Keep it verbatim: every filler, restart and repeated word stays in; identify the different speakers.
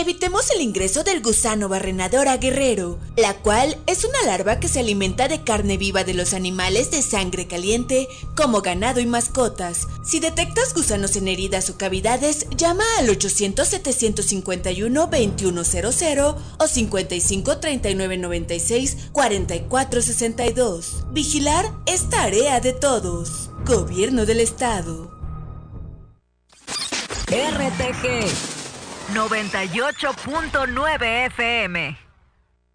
Speaker 1: Evitemos el ingreso del gusano barrenador a Guerrero, la cual es una larva que se alimenta de carne viva de los animales de sangre caliente, como ganado y mascotas. Si detectas gusanos en heridas o cavidades, llama al ochocientos, setecientos cincuenta y uno, veintiuno cero cero o cincuenta y cinco, treinta y nueve, noventa y seis, cuarenta y cuatro sesenta y dos. Vigilar es tarea de todos. Gobierno del Estado.
Speaker 2: R T G noventa y ocho punto nueve F M.